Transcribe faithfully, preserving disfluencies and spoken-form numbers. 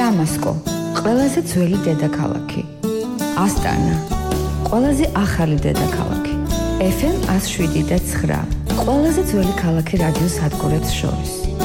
დამასკო, ყველაზე ძველი დედაქალაქი. ასტანა, ყველაზე ახალი დედაქალაქი. ეფ ემ εκατო შვიდი და ცხრა, ყველაზე ძველი ქალაქი რადიო სადგურებს შორის.